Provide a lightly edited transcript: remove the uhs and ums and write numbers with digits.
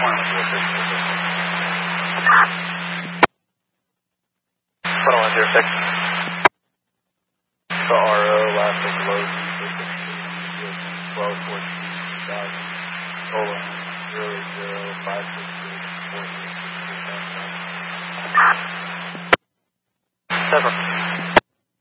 The RO, last of low, 12, 14, 00563 7.